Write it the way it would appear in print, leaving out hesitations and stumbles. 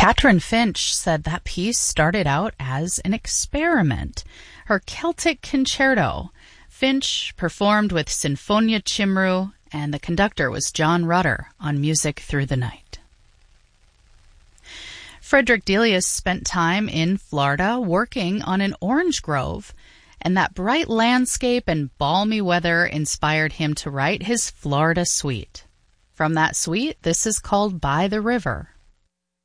Catherine Finch said that piece started out as an experiment. Her Celtic Concerto. Finch performed with Sinfonia Cymru, and the conductor was John Rutter on Music Through the Night. Frederick Delius spent time in Florida working on an orange grove, and that bright landscape and balmy weather inspired him to write his Florida Suite. From that suite, this is called By the River.